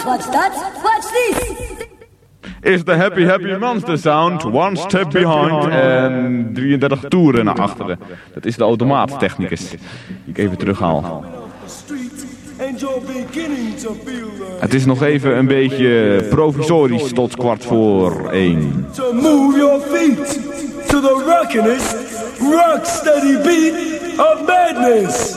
watch that. Watch this. Is de Happy Happy Monster Sound. One step behind. En 33 toeren naar achteren. Dat is de automaattechnicus. Die ik even terughaal. Het is nog even een beetje provisorisch tot 1:15. So move your feet to the rockin'est, rock steady beat of madness.